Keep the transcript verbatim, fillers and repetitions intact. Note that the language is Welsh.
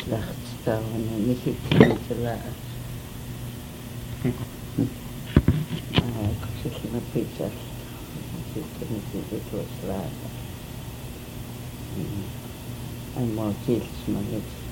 лартитаарна нисутсимисалаа аа кусиллна пиццал ситтэмиситуслаа аймаатилс магит